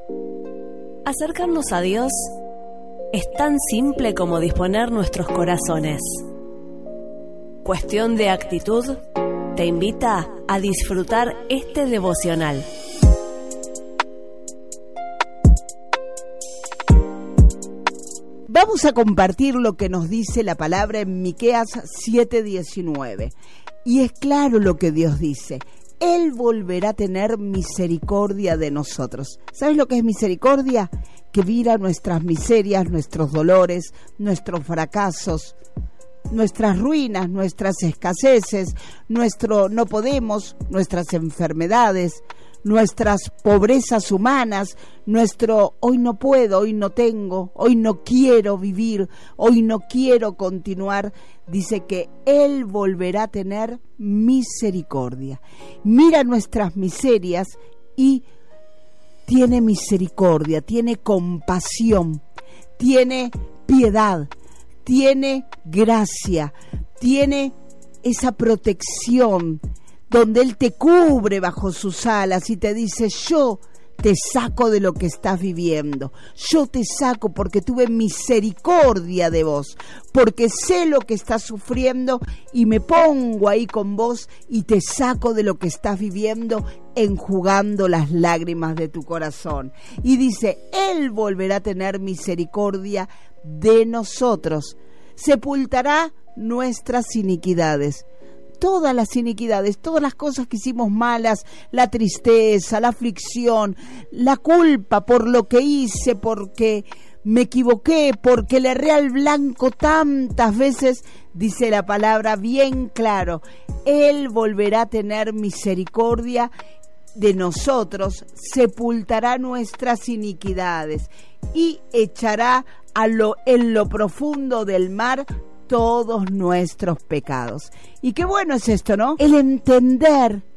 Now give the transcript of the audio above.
Acercarnos a Dios es tan simple como disponer nuestros corazones. Cuestión de actitud te invita a disfrutar este devocional. Vamos a compartir lo que nos dice la palabra en Miqueas 7:19. Y es claro lo que Dios dice. Él volverá a tener misericordia de nosotros. ¿Sabes lo que es misericordia? Que mira nuestras miserias, nuestros dolores, nuestros fracasos, nuestras ruinas, nuestras escaseces, nuestro no podemos, nuestras enfermedades, nuestras pobrezas humanas, nuestro hoy no puedo, hoy no tengo, hoy no quiero vivir, hoy no quiero continuar. Dice que Él volverá a tener misericordia. Mira nuestras miserias y tiene misericordia, tiene compasión, tiene piedad, tiene gracia, tiene esa protección donde Él te cubre bajo sus alas y te dice: yo te saco de lo que estás viviendo, yo te saco porque tuve misericordia de vos, porque sé lo que estás sufriendo y me pongo ahí con vos y te saco de lo que estás viviendo, enjugando las lágrimas de tu corazón. Y dice: Él volverá a tener misericordia de nosotros, sepultará nuestras iniquidades. Todas las iniquidades, todas las cosas que hicimos malas, la tristeza, la aflicción, la culpa por lo que hice, porque me equivoqué, porque le erré al blanco tantas veces, dice la palabra bien claro: Él volverá a tener misericordia de nosotros, sepultará nuestras iniquidades y echará en lo profundo del mar todos nuestros pecados. Y qué bueno es esto, ¿no? El entender